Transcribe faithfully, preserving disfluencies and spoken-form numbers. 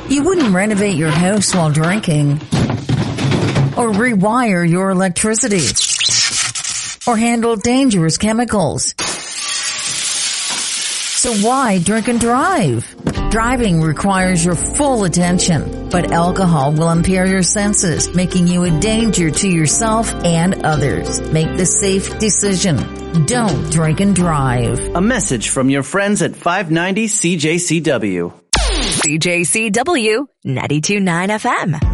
You wouldn't renovate your house while drinking, or rewire your electricity, or handle dangerous chemicals. So why drink and drive? Driving requires your full attention, but alcohol will impair your senses, making you a danger to yourself and others. Make the safe decision. Don't drink and drive. A message from your friends at five ninety C J C W. C J C W ninety-two point nine F M.